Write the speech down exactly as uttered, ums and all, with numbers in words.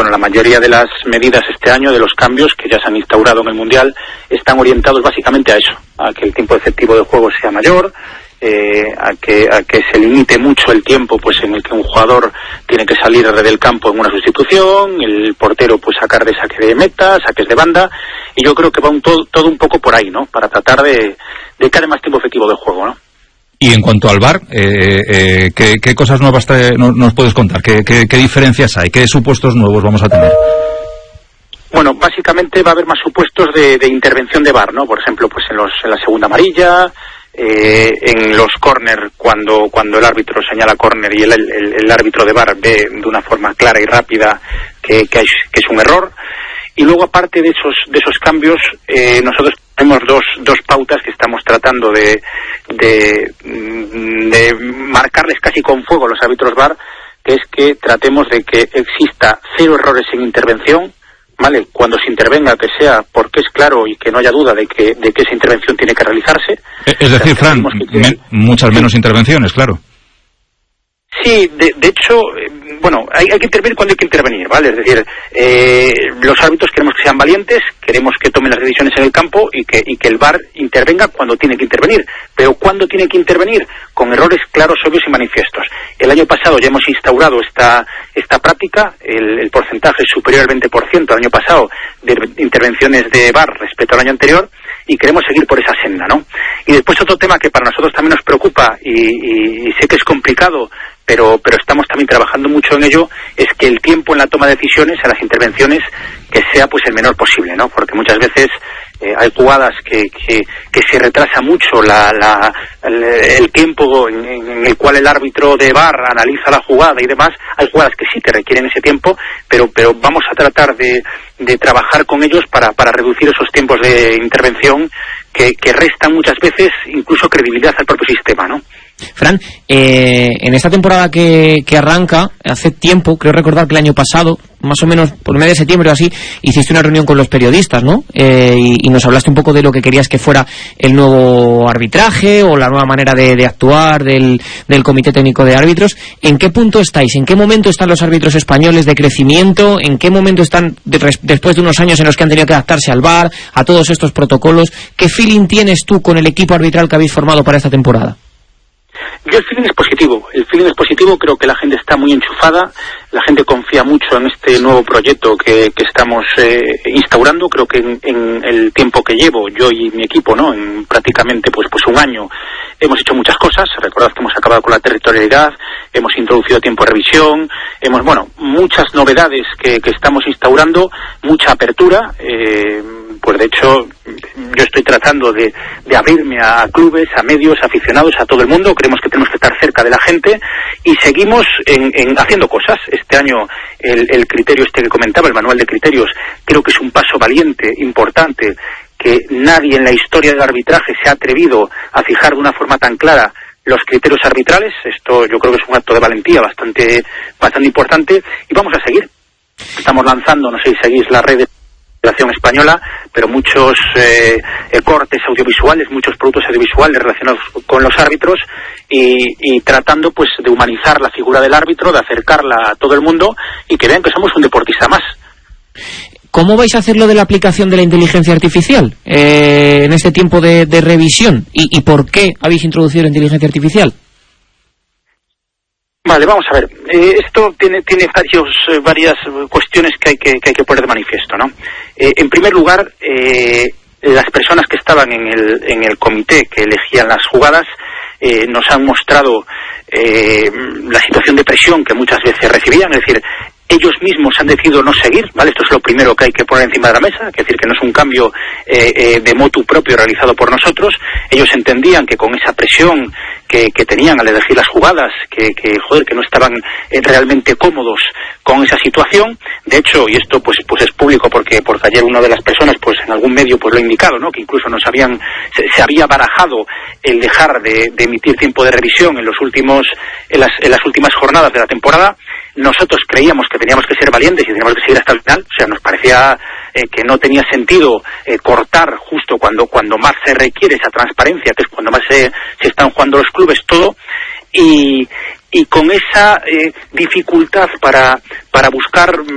bueno, la mayoría de las medidas este año, de los cambios que ya se han instaurado en el Mundial, están orientados básicamente a eso, a que el tiempo efectivo de juego sea mayor, eh, a que a que se limite mucho el tiempo pues en el que un jugador tiene que salir del campo en una sustitución, el portero pues sacar de saque de meta, saques de banda, y yo creo que va un todo, todo un poco por ahí, ¿no? Para tratar de, de que haya más tiempo efectivo de juego, ¿no? Y en cuanto al V A R, eh, eh, ¿qué, ¿qué cosas nuevas te, no, nos puedes contar? ¿Qué, qué, ¿Qué diferencias hay? ¿Qué supuestos nuevos vamos a tener? Bueno, básicamente va a haber más supuestos de, de intervención de V A R, ¿no? Por ejemplo, pues en, los, en la segunda amarilla, eh, en los córner, cuando cuando el árbitro señala córner y el, el, el árbitro de V A R ve de una forma clara y rápida que, que, hay, que es un error. Y luego, aparte de esos de esos cambios, eh, nosotros tenemos dos dos pautas que estamos tratando de, de de marcarles casi con fuego a los árbitros V A R, que es que tratemos de que exista cero errores en intervención, ¿vale? Cuando se intervenga, que sea porque es claro y que no haya duda de que de que esa intervención tiene que realizarse. Es decir, Fran, que... men, muchas menos sí. intervenciones, claro. Sí, de, de hecho, bueno, hay, hay que intervenir cuando hay que intervenir, ¿vale? Es decir, eh, los árbitros queremos que sean valientes, queremos que tomen las decisiones en el campo y que, y que el V A R intervenga cuando tiene que intervenir. Pero ¿cuándo tiene que intervenir? Con errores claros, obvios y manifiestos. El año pasado ya hemos instaurado esta esta práctica, el, el porcentaje es superior al veinte por ciento el año pasado de intervenciones de V A R respecto al año anterior, y queremos seguir por esa senda, ¿no? Y después otro tema que para nosotros también nos preocupa y, y, y sé que es complicado, pero pero estamos también trabajando mucho en ello, es que el tiempo en la toma de decisiones, en las intervenciones, que sea pues el menor posible, ¿no? Porque muchas veces eh, hay jugadas que, que que se retrasa mucho la, la el, el tiempo en, en el cual el árbitro de V A R analiza la jugada y demás. Hay jugadas que sí te requieren ese tiempo, pero pero vamos a tratar de, de trabajar con ellos para para reducir esos tiempos de intervención que, que restan muchas veces incluso credibilidad al propio sistema, ¿no? Fran, eh, en esta temporada que, que arranca, hace tiempo, creo recordar que el año pasado, más o menos por medio de septiembre o así, hiciste una reunión con los periodistas, ¿no? Eh, y, y nos hablaste un poco de lo que querías que fuera el nuevo arbitraje o la nueva manera de, de actuar del, del Comité Técnico de Árbitros. ¿En qué punto estáis? ¿En qué momento están los árbitros españoles de crecimiento? ¿En qué momento están de, después de unos años en los que han tenido que adaptarse al V A R, a todos estos protocolos? ¿Qué feeling tienes tú con el equipo arbitral que habéis formado para esta temporada? Yo el feeling es positivo, el feeling es positivo, creo que la gente está muy enchufada, la gente confía mucho en este nuevo proyecto que, que estamos eh, instaurando. Creo que en, en el tiempo que llevo, yo y mi equipo, ¿no? En prácticamente pues pues un año, hemos hecho muchas cosas. Recordad que hemos acabado con la territorialidad, hemos introducido tiempo de revisión, hemos, bueno, muchas novedades que, que estamos instaurando, mucha apertura, eh, pues de hecho yo estoy tratando de, de abrirme a clubes, a medios, a aficionados, a todo el mundo. Creemos que tenemos que estar cerca de la gente y seguimos en, en haciendo cosas. Este año el, el criterio este que comentaba, el manual de criterios, creo que es un paso valiente, importante, que nadie en la historia del arbitraje se ha atrevido a fijar de una forma tan clara los criterios arbitrales. Esto yo creo que es un acto de valentía bastante bastante importante y vamos a seguir. Estamos lanzando, no sé si seguís la red de Federación Española, pero muchos eh, eh, cortes audiovisuales, muchos productos audiovisuales relacionados con los árbitros y, y tratando pues de humanizar la figura del árbitro, de acercarla a todo el mundo y que vean que somos un deportista más. ¿Cómo vais a hacer lo de la aplicación de la inteligencia artificial eh, en este tiempo de, de revisión? ¿Y, ¿Y por qué habéis introducido la inteligencia artificial? Vale, vamos a ver. Eh, esto tiene tiene varios, eh, varias cuestiones que hay que, que hay que poner de manifiesto, ¿no? Eh, en primer lugar, eh, las personas que estaban en el en el comité que elegían las jugadas eh, nos han mostrado eh, la situación de presión que muchas veces recibían, es decir, ellos mismos han decidido no seguir, ¿vale? Esto es lo primero que hay que poner encima de la mesa, es decir, que no es un cambio eh, eh, de motu propio realizado por nosotros. Ellos entendían que con esa presión que, que tenían al elegir las jugadas, que, que joder, que no estaban eh, realmente cómodos con esa situación. De hecho, y esto pues pues es público porque porque ayer una de las personas pues en algún medio pues lo ha indicado, ¿no? Que incluso nos habían se, se había barajado el dejar de, de emitir tiempo de revisión en los últimos en las en las últimas jornadas de la temporada. Nosotros creíamos que teníamos que ser valientes y teníamos que seguir hasta el final. O sea, nos parecía eh, que no tenía sentido eh, cortar justo cuando cuando más se requiere esa transparencia, que es cuando más se, se están jugando los clubes, todo. Y, y con esa eh, dificultad para para buscar